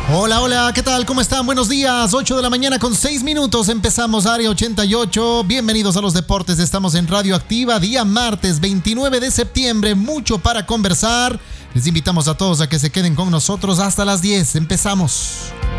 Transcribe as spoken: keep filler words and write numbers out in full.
Hola, hola, ¿qué tal? ¿Cómo están? Buenos días, ocho de la mañana con seis minutos, empezamos Área ochenta y ocho, bienvenidos a los deportes, estamos en Radio Activa, día martes veintinueve de septiembre, mucho para conversar, les invitamos a todos a que se queden con nosotros hasta las diez, empezamos.